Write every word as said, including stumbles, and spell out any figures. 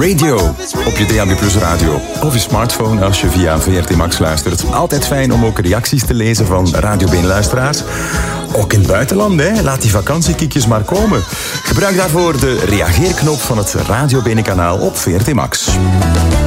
Radio op je D A B Plus radio of je smartphone als je via V R T Max luistert. Altijd fijn om ook reacties te lezen van Radio Been-luisteraars. Ook in het buitenland, hè. Laat die vakantiekiekjes maar komen. Gebruik daarvoor de reageerknop van het Radio Been-kanaal op V R T Max.